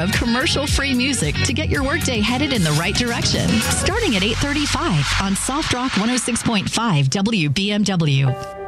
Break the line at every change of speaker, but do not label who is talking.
of commercial-free music to get your workday headed in the right direction. Starting at 8:35 on Soft Rock 106.5 WBMW.